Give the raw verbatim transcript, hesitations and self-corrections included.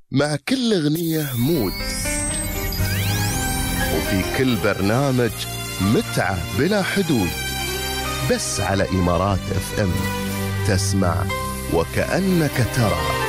مع كل أغنية مود، وفي كل برنامج متعة بلا حدود. بس على إمارات اف ام تسمع وكأنك ترى.